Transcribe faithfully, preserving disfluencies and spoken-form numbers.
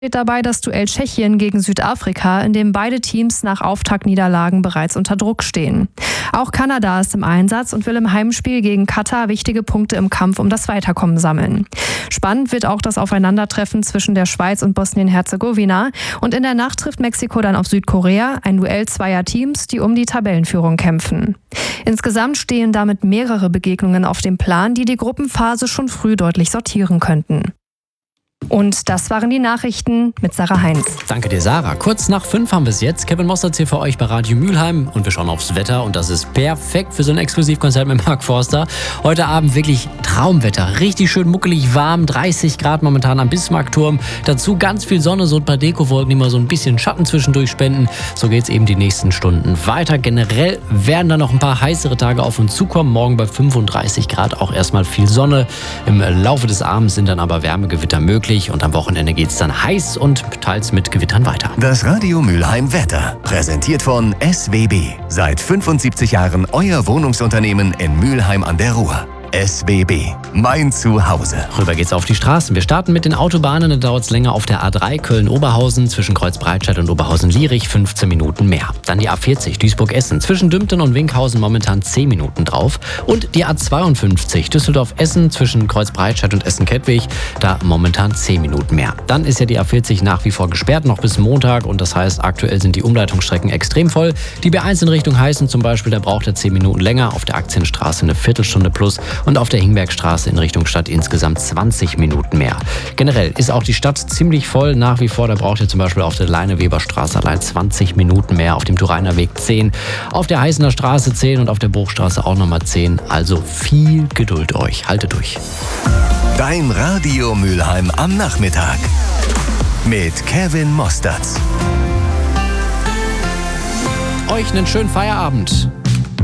Steht dabei das Duell Tschechien gegen Südafrika, in dem beide Teams nach Auftaktniederlagen bereits unter Druck stehen. Auch Kanada ist im Einsatz und will im Heimspiel gegen Katar wichtige Punkte im Kampf um das Weiterkommen sammeln. Spannend wird auch das Aufeinandertreffen zwischen der Schweiz und Bosnien-Herzegowina. Und in der Nacht trifft Mexiko dann auf Südkorea, ein Duell zweier Teams, die um die Tabellenführung kämpfen. Insgesamt stehen damit mehrere Begegnungen auf dem Plan, die die Gruppenphase schon früh deutlich sortieren könnten. Und das waren die Nachrichten mit Sarah Heinz. Danke dir, Sarah. Kurz nach fünf haben wir es jetzt. Kevin Mostert hier für euch bei Radio Mülheim und wir schauen aufs Wetter und das ist perfekt für so ein Exklusivkonzert mit Mark Forster. Heute Abend wirklich Traumwetter. Richtig schön muckelig warm, dreißig Grad momentan am Bismarckturm. Dazu ganz viel Sonne, so ein paar Dekowolken, die mal so ein bisschen Schatten zwischendurch spenden. So geht es eben die nächsten Stunden weiter. Generell werden da noch ein paar heißere Tage auf uns zukommen. Morgen bei fünfunddreißig Grad auch erstmal viel Sonne. Im Laufe des Abends sind dann aber Wärmegewitter möglich. Und am Wochenende geht es dann heiß und teils mit Gewittern weiter. Das Radio Mülheim Wetter, präsentiert von S W B. Seit fünfundsiebzig Jahren euer Wohnungsunternehmen in Mülheim an der Ruhr. S W B, mein Zuhause. Rüber geht's auf die Straßen. Wir starten mit den Autobahnen. Da dauert es länger auf der A drei Köln-Oberhausen zwischen Kreuzbreitscheid und Oberhausen-Lierich, fünfzehn Minuten mehr. Dann die A vierzig Duisburg-Essen zwischen Dümpten und Winkhausen momentan zehn Minuten drauf. Und die A zweiundfünfzig Düsseldorf-Essen zwischen Kreuzbreitscheid und Essen-Kettwig, da momentan zehn Minuten mehr. Dann ist ja die A vierzig nach wie vor gesperrt, noch bis Montag. Und das heißt, aktuell sind die Umleitungsstrecken extrem voll. Die B eins in Richtung Heißen zum Beispiel, da braucht er zehn Minuten länger. Auf der Aktienstraße eine Viertelstunde plus. Und auf der Hingbergstraße in Richtung Stadt insgesamt zwanzig Minuten mehr. Generell ist auch die Stadt ziemlich voll nach wie vor. Da braucht ihr zum Beispiel auf der Leine-Weber-Straße allein zwanzig Minuten mehr, auf dem Turiner Weg zehn, auf der Heißener Straße zehn und auf der Bruchstraße auch nochmal zehn. Also viel Geduld euch. Haltet durch. Dein Radio Mülheim am Nachmittag mit Kevin Mostert. Euch einen schönen Feierabend.